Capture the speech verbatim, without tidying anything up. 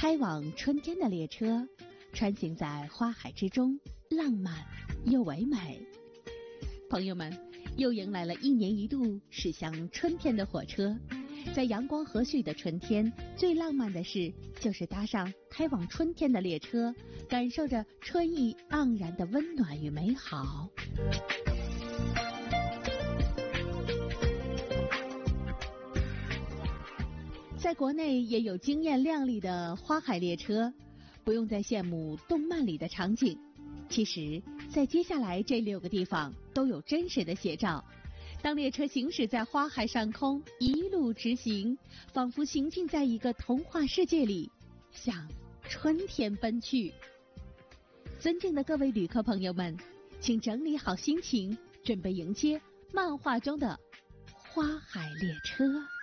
开往春天的列车，穿行在花海之中，浪漫又唯美。朋友们，又迎来了一年一度驶向春天的火车。在阳光和煦的春天，最浪漫的事就是搭上开往春天的列车，感受着春意盎然的温暖与美好。在国内也有惊艳亮丽的花海列车，不用再羡慕动漫里的场景。其实，在接下来这六个地方都有真实的写照。当列车行驶在花海上空，一路直行，仿佛行进在一个童话世界里，向春天奔去。尊敬的各位旅客朋友们，请整理好心情，准备迎接漫画中的花海列车。